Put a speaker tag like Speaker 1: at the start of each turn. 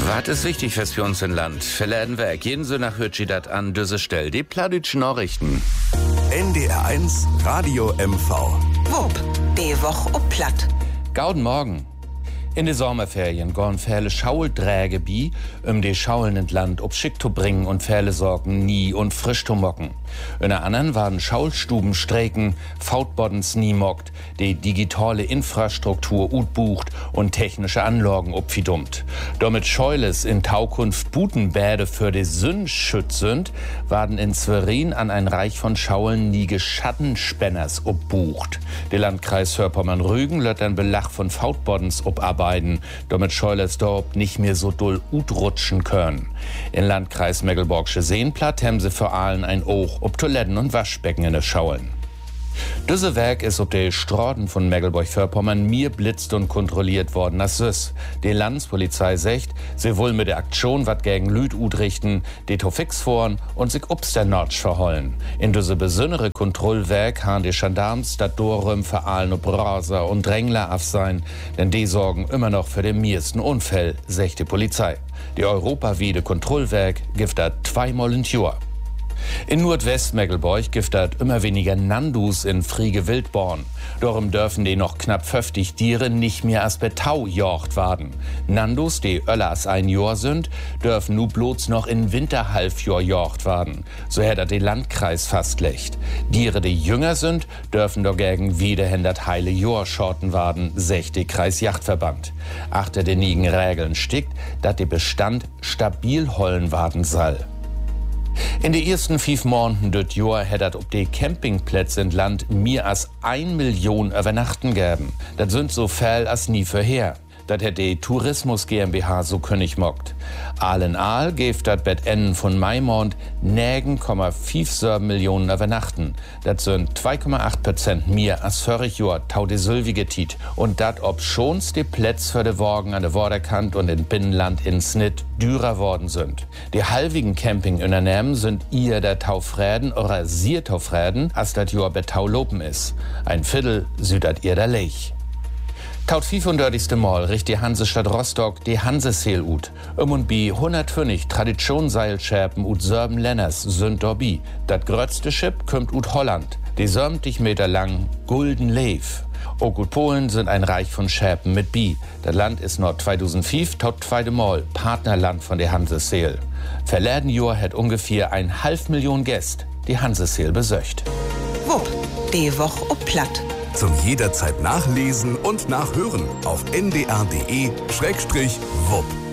Speaker 1: Was ist wichtig für uns im Land? Verläden Werk. Jeden Sonntag hört sie das an diese Stelle. Die Plattdütschen Nachrichten.
Speaker 2: NDR1 Radio MV.
Speaker 3: Wupp, die Woche ob Platt.
Speaker 1: Gauden Morgen. In de Sommerferien gorn viele Schauldräge bi, de Schaulen in Land ob schick zu bringen und viele Sorgen nie und frisch zu mocken. In der anderen waren Schaulstuben streiken, Fautboddens nie mockt, die digitale Infrastruktur utbucht und technische Anlagen opfidummt. Damit Scheules in Taukunft Butenbäde für die Sünd schützt sind, waren in Zverin an ein Reich von Schaulen nie Schattenspenners opbucht. Der Landkreis Hörpommern-Rügen lässt ein Belach von Fautboddens oparbeiten, damit Scheules dort nicht mehr so doll utrutschen können. In Landkreis Mecklenburgische Seenplatt haben sie vor allem ein Oog ob Toiletten und Waschbecken in den Schaulen. Diese Werk ist ob der Straßen von Mecklenburg-Vorpommern mir blitzt und kontrolliert worden als süß. Die Landespolizei sagt, sie will mit der Aktion wat gegen Lüd richten, die to fix fahren und sich obst der Notch verhollen. In diese besondere Kontrollwerk haben die Gendarmes dat Dorrüm für allen ob Raser und Drängler auf sein, denn die sorgen immer noch für den miesten Unfall, sagt die Polizei. Die europaweite Kontrollwerk gibt dat 2-mal in Jahr. In Nordwest-Mecklenburg gibt es immer weniger Nandus in Friege Wildborn. Darum dürfen die noch knapp 50 Tiere nicht mehr als Betau jocht werden. Nandus, die öller als ein Jahr sind, dürfen nu bloß noch in Winterhalbjahr jocht werden. So hat er den Landkreis fastlegt. Tiere, die jünger sind, dürfen dagegen wieder hindert heile Jahr schorten werden, sagt der Kreisjachtverband. Achter den nigen Regeln stickt, dass der Bestand stabil hollen werden soll. In den ersten 5 Monaten des Jahres hat es auf die Campingplätze in Land mehr als 1 Million Übernachten gegeben. Das sind so viel als nie vorher. Das hat die Tourismus GmbH so König mockt. All in all gibt das bei Ende von Maimond 9,57 Millionen Übernachten. Das sind 2,8% mehr als vorig Jahr tau de sylvige Tiet. Und das ob schons die Plätze für de Worgen an der Vorderkant und im Binnenland in Snit dürer worden sind. Die halbigen Campingunternehmen sind ihr der Taufräden oder sie Taufräden, als das Jahr bei Tau lopen ist. Ein Viertel südert ihr der Lech. Taut 35. Mal richt die Hansestadt Rostock die Hanseseel ut. Und bi 120 Traditionsseilscherpen ut Sörben Lenners sind dorbi. Dat grötzte Schiff kommt ut Holland. Die 70 Meter lang Gulden Leif. Auch ut Polen sind ein Reich von Scherpen mit bi. Das Land ist noch 2005 taut 2. Mal Partnerland von der Hanseseel. Verleden Jahr hat ungefähr 500.000 Gäste die Hanseseel besöcht.
Speaker 3: Wupp, die Woche ob Platt.
Speaker 2: Zum jederzeit nachlesen und nachhören auf ndr.de/wupp.